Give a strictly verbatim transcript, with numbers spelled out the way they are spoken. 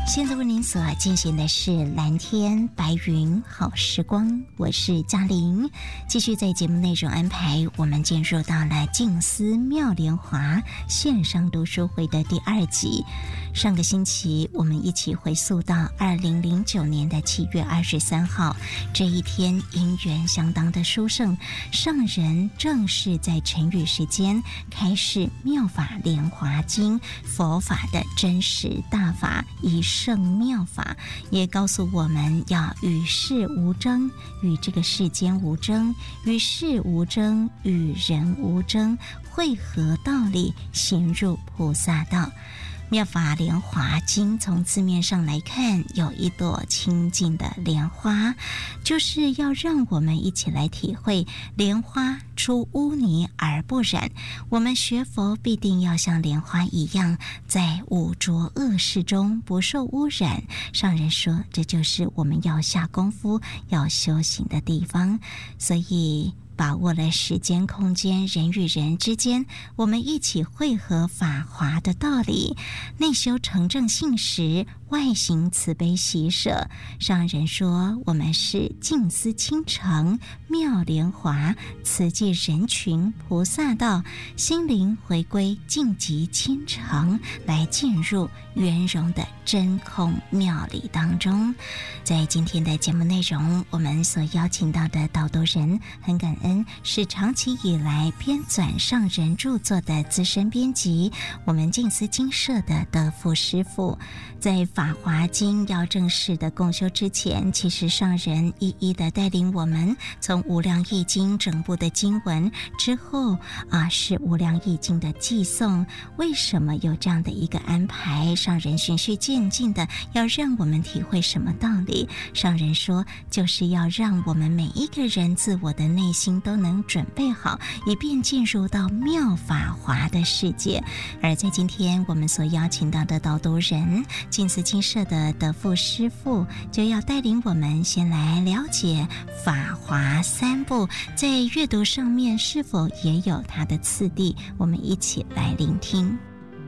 现在为您所进行的是蓝天白云好时光，我是嘉玲。继续在节目内容安排，我们进入到了静思妙莲华线上读书会的第二集。上个星期我们一起回溯到二零零九年的七月二十三号，这一天因缘相当的殊胜，上人正是在晨语时间开示妙法莲华经，佛法的真实大法，以圣妙法，也告诉我们要与世无争，与这个世间无争，与世无争，与人无争，汇合道理，行入菩萨道。妙法莲华经从字面上来看，有一朵清净的莲花，就是要让我们一起来体会莲花出污泥而不染。我们学佛必定要像莲花一样，在五浊恶世中不受污染。上人说，这就是我们要下功夫要修行的地方。所以把握了时间空间，人与人之间，我们一起汇合法华的道理，内修成正信实，外行慈悲喜舍。上人说，我们是静思倾城妙莲华，慈济人群菩萨道，心灵回归静极倾城，来进入圆融的真空妙理当中。在今天的节目内容，我们所邀请到的导读人，很感恩是长期以来编纂上人著作的资深编辑，我们静思精舍的德福师父。在法华经要正式的共修之前，其实上人一一的带领我们从无量易经整部的经文之后啊，是无量易经的寄诵。为什么有这样的一个安排？上人循序渐进的要让我们体会什么道理？上人说，就是要让我们每一个人自我的内心都能准备好，以便进入到妙法华的世界。而在今天我们所邀请到的导读人，静思精舍的德福师父，就要带领我们先来了解法华三部，在阅读上面是否也有它的次第，我们一起来聆听。